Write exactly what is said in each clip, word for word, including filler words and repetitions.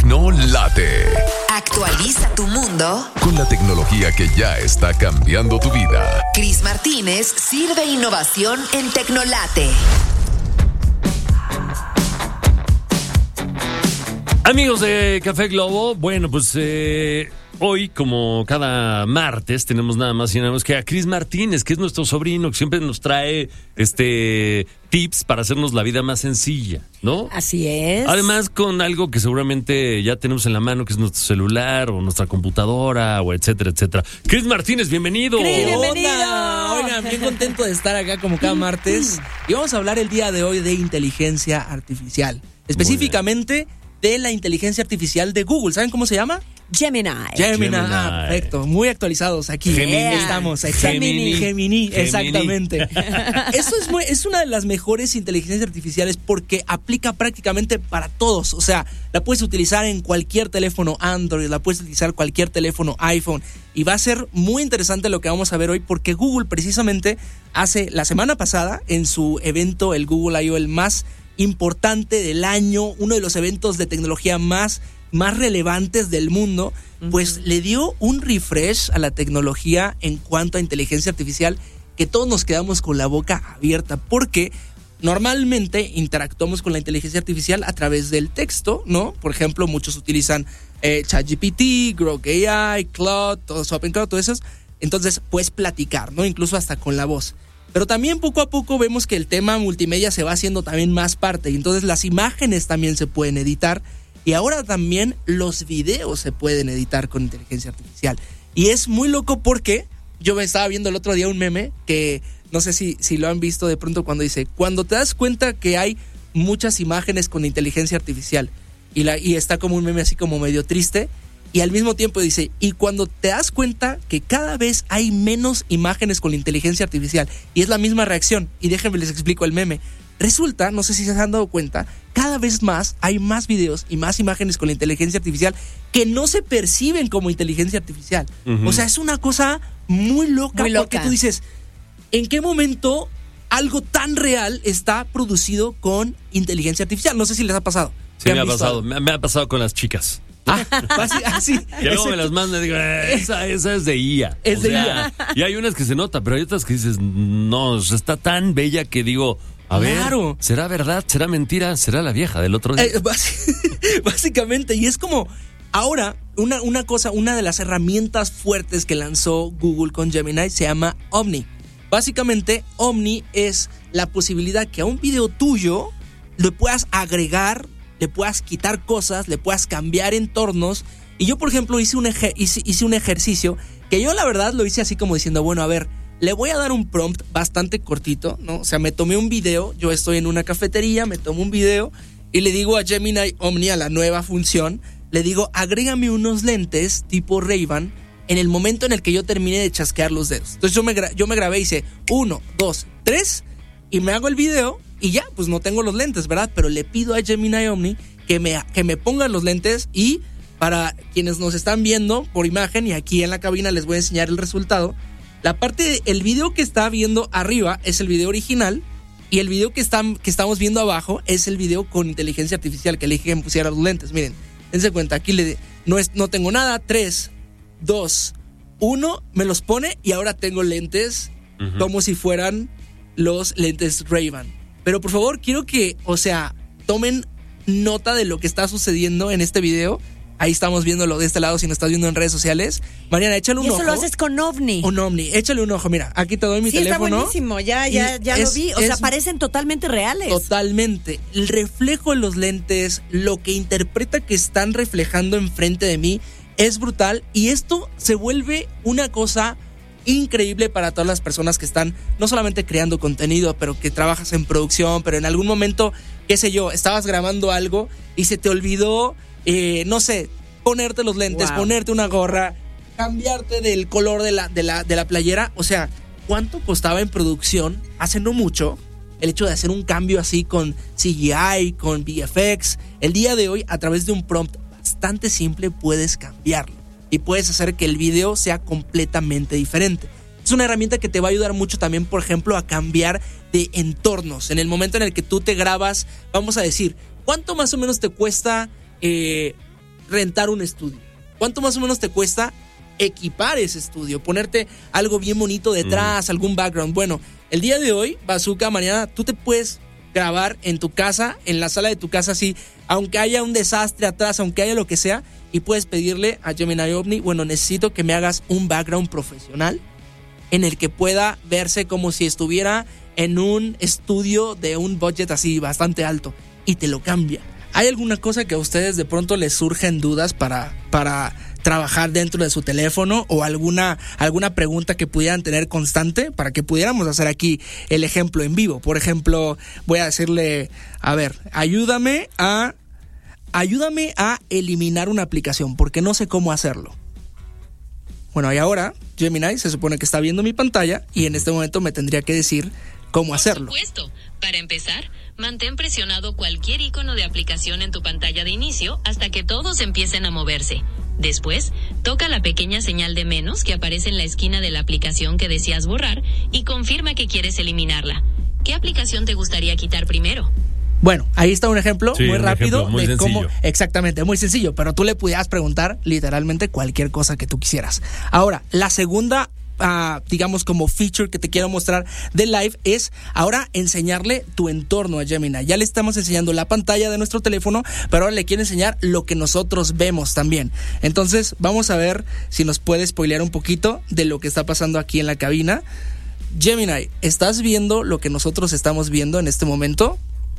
Tecnolate. Actualiza tu mundo Con la tecnología que ya está cambiando tu vida. Cris Martínez sirve innovación en Tecnolate. Amigos de Café Globo, bueno, pues eh, hoy, como cada martes, tenemos nada más y nada menos que a Cris Martínez, que es nuestro sobrino, que siempre nos trae este tips para hacernos la vida más sencilla, ¿no? Así es. Además, con algo que seguramente ya tenemos en la mano, que es nuestro celular o nuestra computadora, o etcétera, etcétera. Cris Martínez, bienvenido. Cris, bienvenido. Onda? Oigan, bien contento de estar acá como cada martes. Y vamos a hablar el día de hoy de inteligencia artificial. Específicamente de la inteligencia artificial de Google. ¿Saben cómo se llama? Gemini. Gemini. Gemini. Ah, perfecto. Muy actualizados aquí. Gemini. Estamos. Gemini. Gemini. Gemini. Exactamente. Eso es, muy, es una de las mejores inteligencias artificiales porque aplica prácticamente para todos. O sea, la puedes utilizar en cualquier teléfono Android, la puedes utilizar en cualquier teléfono iPhone. Y va a ser muy interesante lo que vamos a ver hoy porque Google precisamente hace la semana pasada en su evento, el Google I O, el más importante del año, uno de los eventos de tecnología más, más relevantes del mundo, pues uh-huh. le dio un refresh a la tecnología en cuanto a inteligencia artificial que todos nos quedamos con la boca abierta porque normalmente interactuamos con la inteligencia artificial a través del texto, ¿no? Por ejemplo, muchos utilizan eh, ChatGPT, Grok A I, Claude, todos OpenCloud, todos esos. Entonces puedes platicar, ¿no? Incluso hasta con la voz. Pero también poco a poco vemos que el tema multimedia se va haciendo también más parte y entonces las imágenes también se pueden editar y ahora también los videos se pueden editar con inteligencia artificial. Y es muy loco porque yo me estaba viendo el otro día un meme que no sé si, si lo han visto de pronto cuando dice, cuando te das cuenta que hay muchas imágenes con inteligencia artificial y, la, y está como un meme así como medio triste. Y al mismo tiempo dice, y cuando te das cuenta que cada vez hay menos imágenes con la inteligencia artificial, y es la misma reacción, y déjenme les explico el meme. Resulta, no sé si se han dado cuenta, cada vez más hay más videos y más imágenes con la inteligencia artificial que no se perciben como inteligencia artificial. Uh-huh. O sea, es una cosa muy loca, muy loca porque tú dices, ¿en qué momento algo tan real está producido con inteligencia artificial? No sé si les ha pasado. Sí, me ha pasado, me, me ha pasado con las chicas. Ah, así, así. Y luego me las mandan y digo, eh, esa, esa es de I A. Es o de sea, I A. Y hay unas que se nota, pero hay otras que dices, no, está tan bella que digo, a claro. ver, ¿será verdad? ¿Será mentira? ¿Será la vieja del otro día? Eh, básicamente, y es como, ahora, una, una cosa, una de las herramientas fuertes que lanzó Google con Gemini se llama Omni. Básicamente, Omni es la posibilidad que a un video tuyo le puedas agregar, le puedas quitar cosas, le puedas cambiar entornos. Y yo, por ejemplo, hice un, eje- hice, hice un ejercicio que yo la verdad lo hice así como diciendo, bueno, a ver, le voy a dar un prompt bastante cortito, ¿no? O sea, me tomé un video, yo estoy en una cafetería, me tomo un video y le digo a Gemini Omni, a la nueva función, le digo, agrégame unos lentes tipo Ray-Ban en el momento en el que yo termine de chasquear los dedos. Entonces yo me, gra- yo me grabé y hice uno, dos, tres y me hago el video. Y ya, pues no tengo los lentes, ¿verdad? Pero le pido a Gemini Omni que me, que me pongan los lentes y para quienes nos están viendo por imagen y aquí en la cabina les voy a enseñar el resultado. La parte del video que está viendo arriba es el video original y el video que, están, que estamos viendo abajo es el video con inteligencia artificial que le dije que me pusiera los lentes. Miren, dense cuenta, aquí le, no, es, no tengo nada, tres, dos, uno, me los pone y ahora tengo lentes uh-huh. como si fueran los lentes Ray-Ban. Pero por favor, quiero que, o sea, tomen nota de lo que está sucediendo en este video. Ahí estamos viéndolo de este lado si nos estás viendo en redes sociales. Mariana, échale un y eso ojo. lo haces con Omni. Un Omni, échale un ojo. Mira, aquí te doy mi sí, teléfono. Sí, está buenísimo, ya, ya, ya es, lo vi. O es, sea, parecen totalmente reales. Totalmente. El reflejo en los lentes, lo que interpreta que están reflejando enfrente de mí es brutal. Y esto se vuelve una cosa increíble para todas las personas que están no solamente creando contenido, pero que trabajas en producción, pero en algún momento, qué sé yo, estabas grabando algo y se te olvidó, eh, no sé, ponerte los lentes, wow. ponerte una gorra, cambiarte del color de la, de la, de la playera. O sea, ¿cuánto costaba en producción hace no mucho el hecho de hacer un cambio así con C G I, con V F X? El día de hoy, a través de un prompt bastante simple, puedes cambiarlo. Y puedes hacer que el video sea completamente diferente. Es una herramienta que te va a ayudar mucho también, por ejemplo, a cambiar de entornos. En el momento en el que tú te grabas, vamos a decir, ¿cuánto más o menos te cuesta eh, rentar un estudio. ¿Cuánto más o menos te cuesta equipar ese estudio? Ponerte algo bien bonito detrás, mm. algún background. Bueno, el día de hoy, Bazooka, Mariana, tú te puedes grabar en tu casa, en la sala de tu casa, así, aunque haya un desastre atrás, aunque haya lo que sea, y puedes pedirle a Gemini Ovni, bueno, necesito que me hagas un background profesional en el que pueda verse como si estuviera en un estudio de un budget así bastante alto, y te lo cambia. ¿Hay alguna cosa que a ustedes de pronto les surgen dudas para, para trabajar dentro de su teléfono, o alguna, alguna pregunta que pudieran tener constante para que pudiéramos hacer aquí el ejemplo en vivo? Por ejemplo, voy a decirle, a ver, ayúdame a, ayúdame a eliminar una aplicación porque no sé cómo hacerlo. Bueno, y ahora Gemini se supone que está viendo mi pantalla y en este momento me tendría que decir cómo hacerlo. Por supuesto. Para empezar, mantén presionado cualquier icono de aplicación en tu pantalla de inicio hasta que todos empiecen a moverse. Después, toca la pequeña señal de menos que aparece en la esquina de la aplicación que deseas borrar y confirma que quieres eliminarla. ¿Qué aplicación te gustaría quitar primero? Bueno, ahí está un ejemplo sí, muy un rápido ejemplo muy de sencillo. cómo, exactamente, muy sencillo, pero tú le pudieras preguntar literalmente cualquier cosa que tú quisieras. Ahora, la segunda Uh, digamos como feature que te quiero mostrar de Live es ahora enseñarle tu entorno a Gemini. Ya le estamos enseñando la pantalla de nuestro teléfono, pero ahora le quiero enseñar lo que nosotros vemos también. Entonces vamos a ver si nos puede spoilear un poquito de lo que está pasando aquí en la cabina. Gemini, ¿estás viendo lo que nosotros estamos viendo en este momento?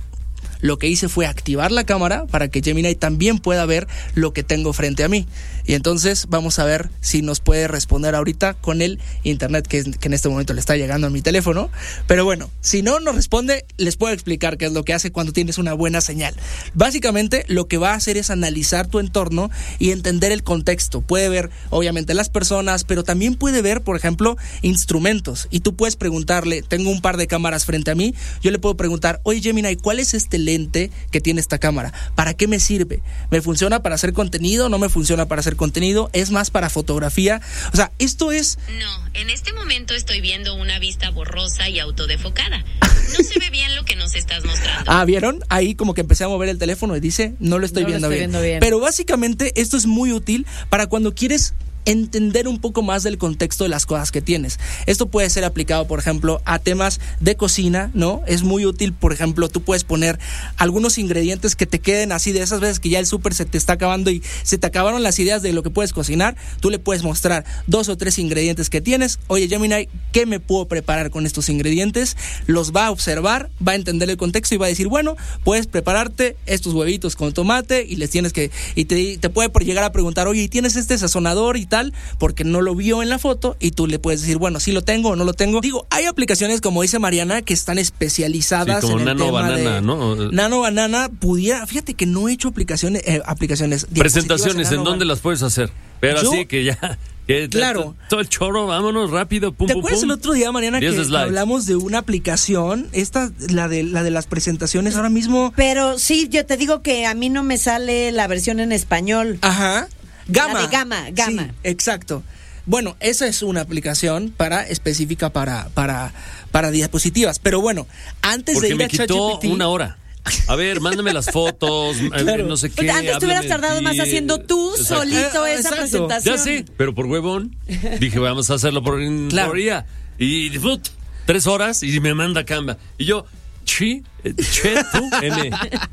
Lo que hice fue activar la cámara para que Gemini también pueda ver lo que tengo frente a mí. Y entonces vamos a ver si nos puede responder ahorita con el internet que, que en este momento le está llegando a mi teléfono. Pero bueno, si no nos responde, les puedo explicar qué es lo que hace cuando tienes una buena señal. Básicamente lo que va a hacer es analizar tu entorno y entender el contexto. Puede ver obviamente las personas, pero también puede ver, por ejemplo, instrumentos. Y tú puedes preguntarle, tengo un par de cámaras frente a mí, yo le puedo preguntar, oye Gemini, ¿cuál es este lente que tiene esta cámara? ¿Para qué me sirve? ¿Me funciona para hacer contenido? ¿No me funciona para hacer contenido? ¿Es más para fotografía? O sea, esto es... No, en este momento estoy viendo una vista borrosa y autodefocada. No se ve bien lo que nos estás mostrando. Ah, ¿vieron? Ahí como que empecé a mover el teléfono y dice, no lo estoy, no viendo, lo estoy bien. viendo bien. Pero básicamente esto es muy útil para cuando quieres entender un poco más del contexto de las cosas que tienes. Esto puede ser aplicado, por ejemplo, a temas de cocina, ¿no? Es muy útil, por ejemplo, tú puedes poner algunos ingredientes que te queden así, de esas veces que ya el súper se te está acabando y se te acabaron las ideas de lo que puedes cocinar. Tú le puedes mostrar dos o tres ingredientes que tienes. Oye, Gemini, ¿qué me puedo preparar con estos ingredientes? Los va a observar, va a entender el contexto y va a decir, bueno, puedes prepararte estos huevitos con tomate y les tienes que... Y te, te puede llegar a preguntar, oye, ¿y tienes este sazonador y tal? Porque no lo vio en la foto y tú le puedes decir, bueno, sí lo tengo o no lo tengo. Digo, hay aplicaciones, como dice Mariana, que están especializadas sí, como en el Nano tema Banana, de... ¿no? Nano Banana pudiera... Fíjate que no he hecho aplicaciones... Eh, aplicaciones presentaciones, ¿en, en dónde las puedes hacer? Pero Yo, así que ya... Que claro. Todo el choro, vámonos rápido, pum, ¿Te pum, acuerdas pum? el otro día, Mariana, que, que hablamos de una aplicación? Esta, la de, la de las presentaciones, ahora mismo... Pero sí, yo te digo que a mí no me sale la versión en español. Ajá. Gama. La de Gama, Gama. Sí, exacto. Bueno, esa es una aplicación para específica para, para, para diapositivas. Pero bueno, antes Porque de ir me a quitó ChatGPT, una hora. A ver, mándame las fotos, Claro. no sé qué. Antes te hubieras tardado aquí. más haciendo tú Exacto. solito Eh, esa exacto. presentación. Ya sí, pero por huevón. Dije, vamos a hacerlo por, Claro. por día. Y put, tres horas y me manda Canva. Y yo, chi, eh, che, tú, M.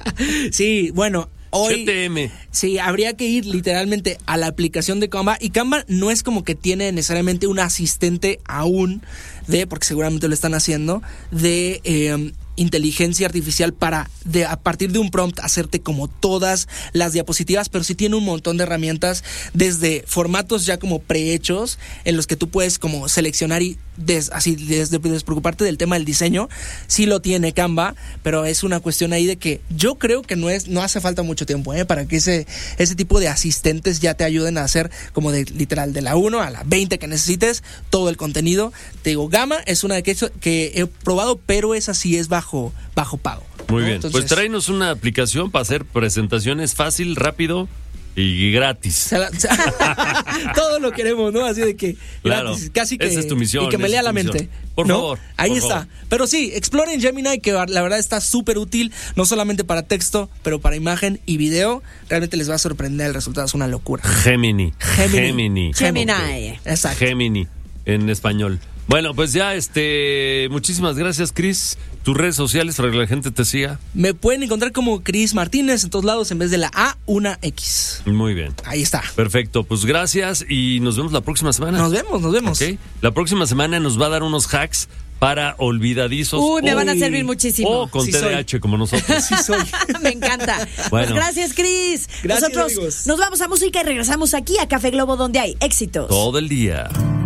Sí, bueno, hoy... T M. Sí, habría que ir literalmente a la aplicación de Canva. Y Canva no es como que tiene necesariamente un asistente aún de, porque seguramente lo están haciendo, de... Eh, inteligencia artificial para de, a partir de un prompt hacerte como todas las diapositivas, pero sí tiene un montón de herramientas desde formatos ya como prehechos en los que tú puedes como seleccionar y des, así desde despreocuparte del tema del diseño. Sí lo tiene Canva, pero es una cuestión ahí de que yo creo que no es no hace falta mucho tiempo ¿eh? para que ese ese tipo de asistentes ya te ayuden a hacer como de literal de la uno a la veinte que necesites todo el contenido. Te digo, Gama es una de que, que he probado, pero esa sí es bajo bajo pago. Muy ¿no? bien, Entonces, pues tráenos una aplicación para hacer presentaciones fácil, rápido Y gratis. Se la- se- todo lo queremos, ¿no? Así de que Claro. gratis, casi que Esa es tu misión, y que me esa lea es la tu mente. misión. Por ¿no? favor, Ahí por está. favor. Pero sí, exploren Gemini, que la verdad está súper útil, no solamente para texto, pero para imagen y video. Realmente les va a sorprender, el resultado es una locura. Gemini. Gemini. Gemini. Gemini. Exacto. Gemini en español. Bueno, pues ya, este, muchísimas gracias, Chris. Tus redes sociales para que la gente te siga. Me pueden encontrar como Chris Martínez en todos lados, en vez de la A, una X. Muy bien. Ahí está. Perfecto, pues gracias y nos vemos la próxima semana. Nos vemos, nos vemos. Ok. La próxima semana nos va a dar unos hacks para olvidadizos. Uy, me o- van a servir muchísimo. O con Sí T D A soy. H como nosotros. Sí soy. Me encanta. Bueno. Pues gracias, Cris. Gracias, Nosotros amigos. nos vamos a música y regresamos aquí a Café Globo, donde hay éxitos. Todo el día.